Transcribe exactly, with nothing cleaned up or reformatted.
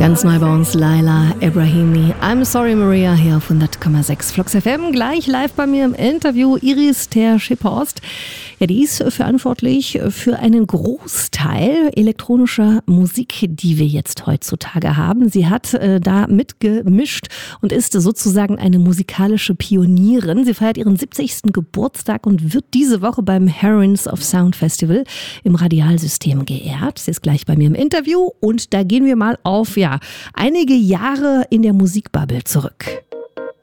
Ganz neu bei uns Laila Ebrahimi. I'm sorry Maria hier auf hundert Komma sechs Flux F M. Gleich live bei mir im Interview Iris Ter-Schipphorst. Ja, die ist verantwortlich für einen Großteil elektronischer Musik, die wir jetzt heutzutage haben. Sie hat äh, da mitgemischt und ist sozusagen eine musikalische Pionierin. Sie feiert ihren siebzigsten Geburtstag und wird diese Woche beim Heroines of Sound Festival im Radialsystem geehrt. Sie ist gleich bei mir im Interview und da gehen wir mal auf ja einige Jahre in der Musikbubble zurück.